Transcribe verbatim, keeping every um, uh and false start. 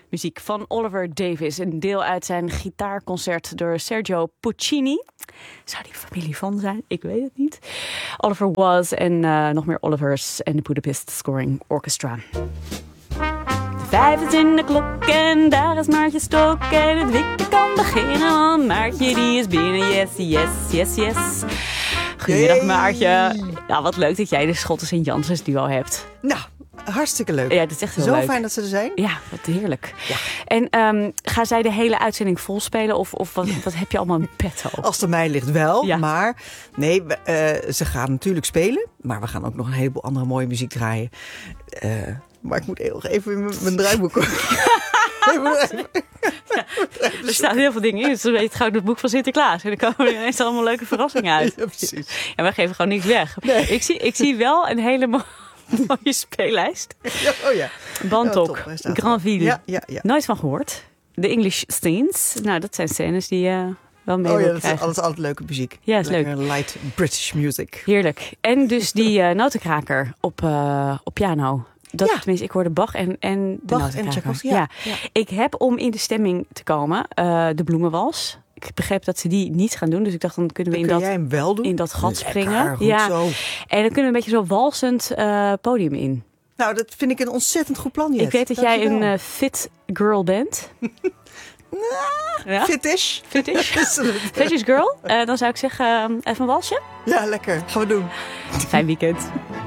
Muziek van Oliver Davis, een deel uit zijn gitaarconcert door Sergio Puccini. Zou die familie van zijn? Ik weet het niet. Oliver Was en uh, nog meer Olivers en de Budapest Scoring Orchestra. Vijf is in de klok en daar is Maartje Stok en het wikken kan beginnen, want Maartje die is binnen. Yes, yes, yes, yes. Goedemiddag Maartje. Nou, wat leuk dat jij de Schotten Sint-Janssens duo hebt. Nou, hartstikke leuk. Ja, dat is echt heel Zo leuk. fijn dat ze er zijn. Ja, wat heerlijk. Ja. En um, gaan zij de hele uitzending vol spelen of, of wat, wat heb je allemaal in petto? Als het aan mij ligt wel, Ja. maar nee, we, uh, ze gaan natuurlijk spelen. Maar we gaan ook nog een heleboel andere mooie muziek draaien. Uh, maar ik moet heel even in mijn, mijn draaiboek. even, Ja, er staan heel veel dingen in. Het is een beetje het gouden boek van Sinterklaas. En dan komen er ineens allemaal leuke verrassingen uit. Ja, precies. En wij geven gewoon niks weg. Nee. Ik, zie, ik zie wel een hele mo- mooie speellijst. Ja, oh ja. Bantok, Ja, top, hij staat Granville. Ja, ja, ja. Nooit van gehoord. De English Scenes. Nou, dat zijn scènes die je wel mee Oh wil ja, dat is krijgen. altijd, altijd leuke muziek. Ja, is Lekker light British music. Heerlijk. En dus die uh, notenkraker op, uh, op piano. Dat, Ja. Tenminste, ik hoorde Bach en, en de Bach en notenkraker. Tchaikovsky, ja. Ja. Ik heb om in de stemming te komen uh, de bloemenwals. Ik begreep dat ze die niet gaan doen. Dus ik dacht, dan kunnen we Dan in kun dat, jij hem wel doen. in dat gat Lekker, springen. goed Ja. zo. En dan kunnen we een beetje zo walsend uh, podium in. Nou, dat vind ik een ontzettend goed plan, Jet. Ik weet dat jij Dankjewel. een uh, fit girl bent. Ja? Fitish. Fitish. Fetish girl. Uh, dan zou ik zeggen, uh, even een walsje. Ja, lekker. Gaan we doen. Fijn weekend.